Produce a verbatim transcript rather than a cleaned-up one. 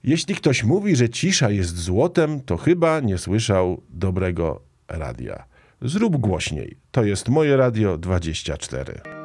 Jeśli ktoś mówi, że cisza jest złotem, to chyba nie słyszał dobrego radia. Zrób głośniej. To jest Moje Radio dwadzieścia cztery.